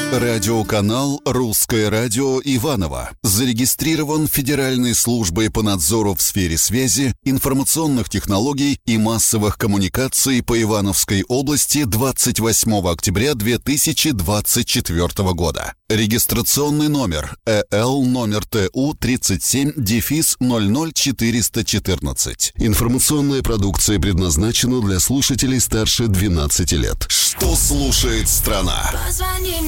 Радиоканал «Русское радио» Иваново зарегистрирован Федеральной службой по надзору в сфере связи, информационных технологий и массовых коммуникаций по Ивановской области 28 октября 2024 года. Регистрационный номер ЭЛ номер ТУ 37-00414. Информационная продукция предназначена для слушателей старше 12 лет. Что слушает страна?